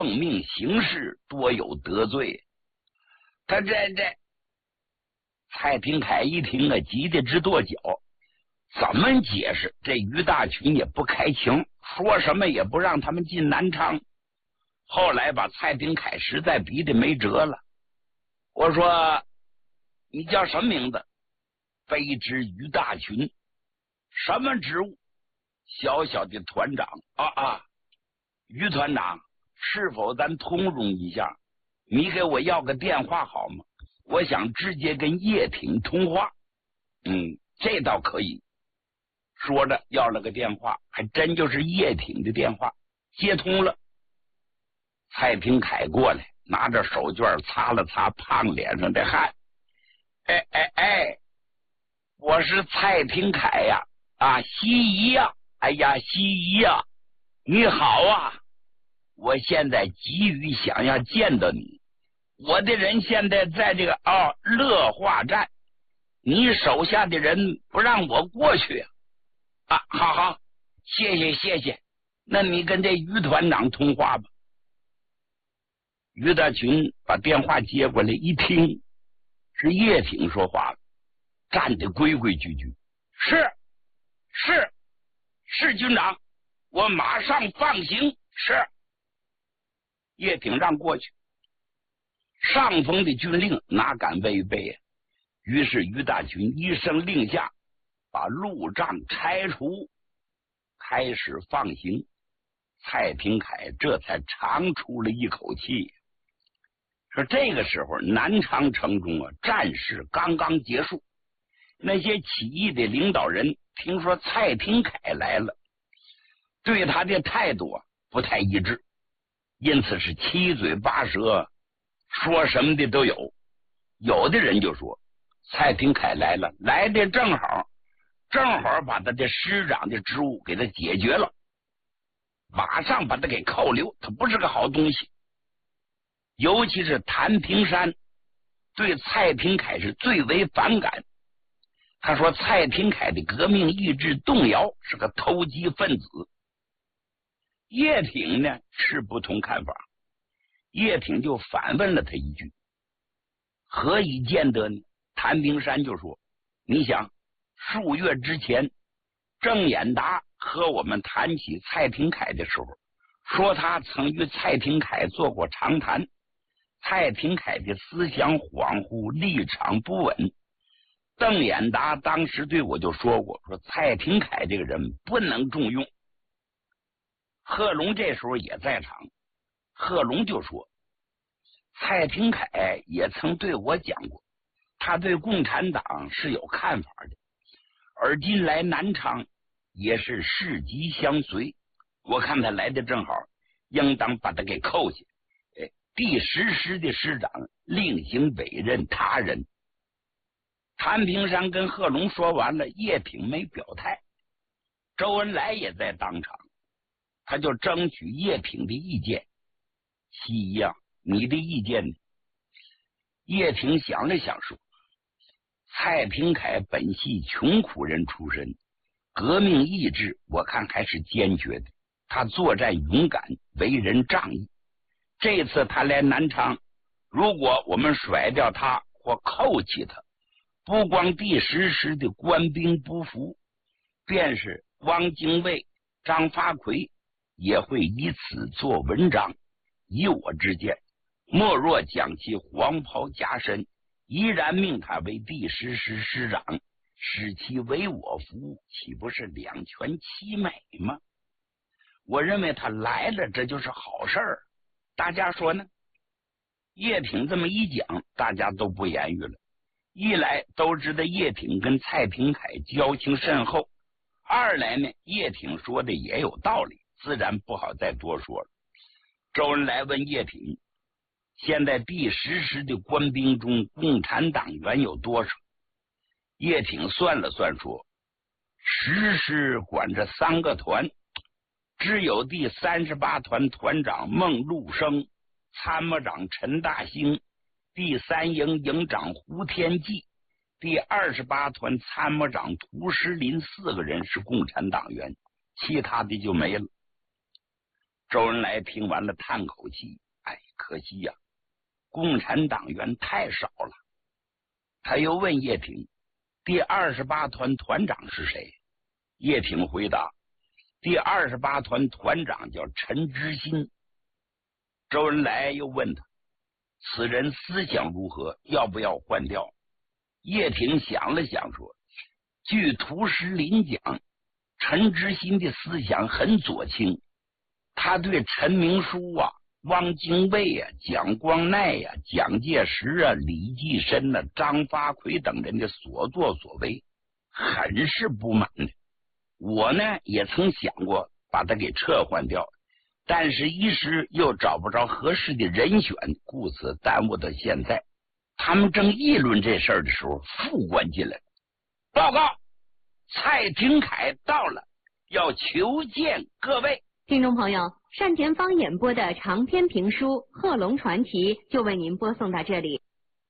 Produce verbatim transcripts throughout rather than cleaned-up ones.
奉命行事，多有得罪。他这这，蔡廷锴一听啊，急得直跺脚，怎么解释？这于大群也不开情，说什么也不让他们进南昌。后来把蔡廷锴实在逼得没辙了。我说你叫什么名字？卑职于大群。什么职务？小小的团长。啊啊，于团长，是否咱通融一下？你给我要个电话好吗？我想直接跟叶挺通话。嗯，这倒可以。说着要了个电话，还真就是叶挺的电话，接通了。蔡廷锴过来，拿着手绢擦了擦胖脸上的汗。哎哎哎，我是蔡廷锴呀！啊，西姨呀！哎呀，西姨呀，你好啊！我现在急于想要见到你，我的人现在在这个哦乐化站，你手下的人不让我过去啊！啊，好好，谢谢谢谢，那你跟这于团长通话吧。于大群把电话接过来，一听是叶挺说话了，站得规规矩矩。是是是军长，我马上放行。是。叶挺让过去，上峰的军令哪敢违背啊？于是于大群一声令下，把路障拆除，开始放行。蔡廷锴这才长出了一口气。说这个时候南昌城中啊，战事刚刚结束，那些起义的领导人听说蔡廷锴来了，对他的态度啊不太一致，因此是七嘴八舌，说什么的都有。有的人就说蔡廷锴来了，来的正好，正好把他的师长的职务给他解决了，马上把他给扣留，他不是个好东西。尤其是谭平山对蔡廷锴是最为反感，他说蔡廷锴的革命意志动摇，是个投机分子。叶挺呢是不同看法，叶挺就反问了他一句：何以见得呢？谭平山就说：你想数月之前郑演达和我们谈起蔡廷锴的时候，说他曾与蔡廷锴做过长谈，蔡廷锴的思想恍惚，立场不稳。邓演达当时对我就说过，说蔡廷锴这个人不能重用。贺龙这时候也在场，贺龙就说蔡廷锴也曾对我讲过，他对共产党是有看法的，而今来南昌也是事急相随，我看他来的正好，应当把他给扣下。第十师的师长另行委任他人。谭平山跟贺龙说完了，叶挺没表态。周恩来也在当场，他就争取叶挺的意见。西一样，你的意见呢？叶挺想了想说，蔡廷锴本系穷苦人出身，革命意志我看还是坚决的，他作战勇敢，为人仗义。这次他来南昌，如果我们甩掉他或扣起他，不光第十师的官兵不服，便是汪精卫、张发奎也会以此做文章。以我之见，莫若将其黄袍加身，依然命他为第十师师长，使其为我服务，岂不是两全其美吗？我认为他来了，这就是好事儿。大家说呢？叶挺这么一讲，大家都不言语了。一来都知道叶挺跟蔡廷锴交情甚厚，二来呢，叶挺说的也有道理，自然不好再多说了。周恩来问叶挺，现在第十师的官兵中共产党员有多少？叶挺算了算说，十师管着三个团，只有第三十八团团长孟禄生、参谋长陈大兴、第三营营长胡天骥、第二十八团参谋长涂石林四个人是共产党员，其他的就没了。 周恩来听完了叹口气，哎，可惜呀、啊，共产党员太少了。他又问叶挺，第二十八团团长是谁？叶挺回答，第二十八团团长叫陈知新。周恩来又问他，此人思想如何，要不要换掉？叶挺想了想说，据屠石林讲，陈知新的思想很左倾，他对陈明书啊、汪精卫啊、蒋光鼐呀、啊、蒋介石啊、李济深啊、张发奎等人的所作所为很是不满的。我呢也曾想过把他给撤换掉，但是一时又找不着合适的人选，故此耽误到现在。他们正议论这事儿的时候，副官进来报告，蔡廷锴到了，要求见各位。 听众朋友，单田芳演播的长篇评书《贺龙传奇》就为您播送到这里。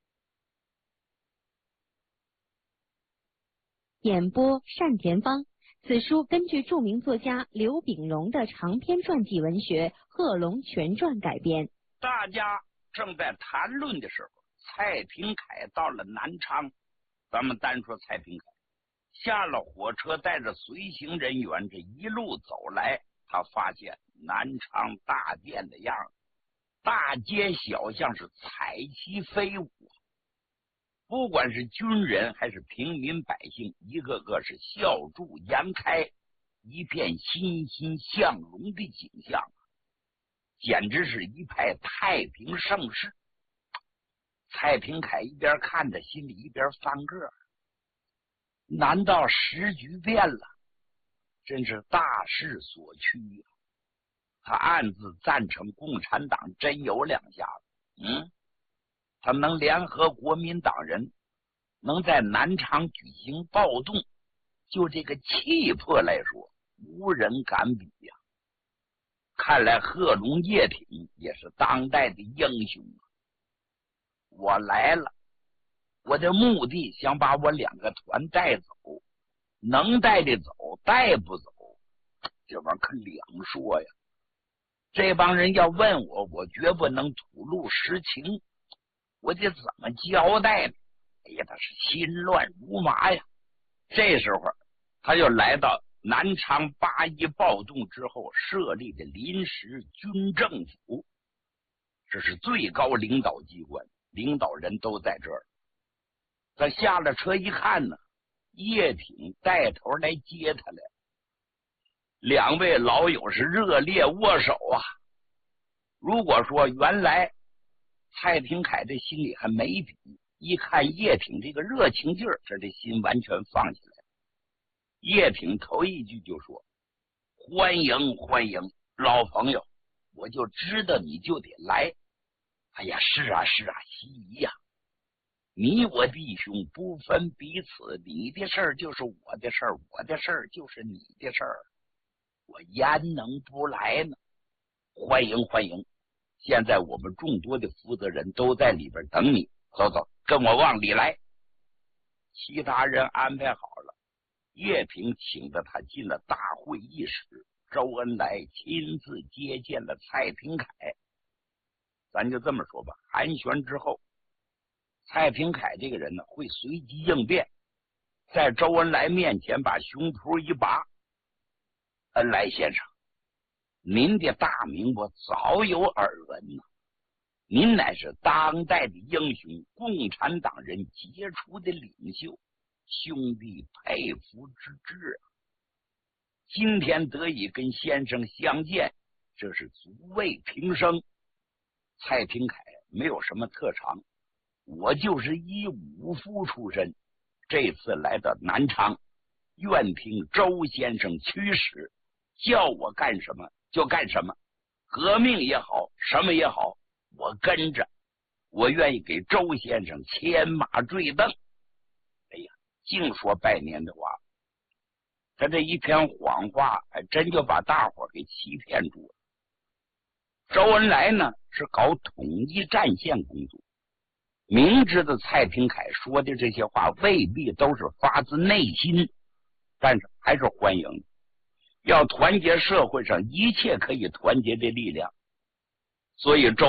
演播单田芳。此书根据著名作家刘秉荣的长篇传记文学《贺龙全传》改编。 大家正在谈论的时候，蔡廷锴到了南昌。咱们单说蔡廷锴下了火车，带着随行人员，这一路走来，他发现南昌大变的样子，大街小巷是彩旗飞舞，不管是军人还是平民百姓，一个个是笑逐颜开，一片欣欣向荣的景象，简直是一派太平盛世。蔡廷锴一边看着，心里一边翻个，难道时局变了？真是大势所趋啊！他暗自赞成共产党真有两下子。嗯，他能联合国民党人，能在南昌举行暴动，就这个气魄来说，无人敢比呀、啊！看来贺龙叶挺也是当代的英雄啊！我来了，我的目的想把我两个团带走，能带的走，带不走，这玩意儿可两说呀。这帮人要问我，我绝不能吐露实情，我得怎么交代呢？哎呀，他是心乱如麻呀。这时候他又来到南昌八一暴动之后设立的临时军政府，这是最高领导机关，领导人都在这儿。他下了车一看呢，叶挺带头来接他来，两位老友是热烈握手啊。如果说原来蔡廷锴这心里还没底，一看叶挺这个热情劲儿，这这心完全放下来。叶挺头一句就说：欢迎欢迎，老朋友，我就知道你就得来。哎呀，是啊是啊，西夷呀，你我弟兄不分彼此，你的事儿就是我的事儿，我的事儿就是你的事儿，我焉能不来呢？欢迎欢迎，现在我们众多的负责人都在里边等你，走走，跟我往里来。其他人安排好了，叶挺请着他进了大会议室，周恩来亲自接见了蔡廷锴。咱就这么说吧，寒暄之后，蔡廷锴这个人呢，会随机应变，在周恩来面前把胸脯一拔：恩来先生，您的大名我早有耳闻呐、啊，您乃是当代的英雄，共产党人杰出的领袖，兄弟佩服之至啊！今天得以跟先生相见，这是足为平生。蔡廷锴没有什么特长，我就是一武夫出身，这次来到南昌，愿听周先生驱使，叫我干什么就干什么，革命也好，什么也好，我跟着，我愿意给周先生牵马坠镫。哎呀，净说拜年的话，他这一篇谎话还真就把大伙给欺骗住了。周恩来呢是搞统一战线工作，明知道蔡廷锴说的这些话未必都是发自内心，但是还是欢迎。 要团结社会上一切可以团结的力量。所以周